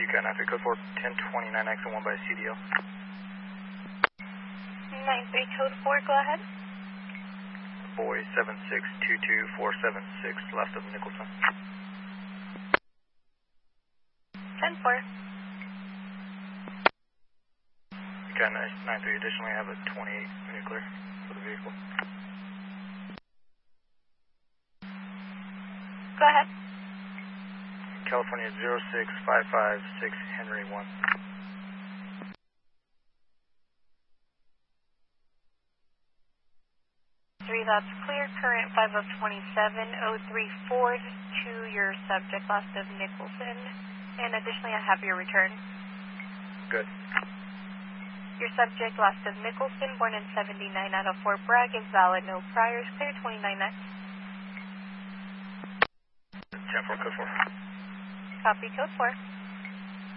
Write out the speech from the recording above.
UCAN after code 4, 1029 exit 1 by CDL. 93 code 4, go ahead. Boy 7622476 left of Nicholson. 10-4. UCAN 93, additionally have a 28 nuclear for the vehicle. Go ahead. California 06556 Henry 1. That's clear. Current 5 of 27.034 to your subject, last of Nicholson. And additionally, I have your return. Good. Your subject, last of Nicholson, born in 79 out of Fort Bragg, is valid. No priors. Clear 29 next. 10-4, code 4. Copy, code 4.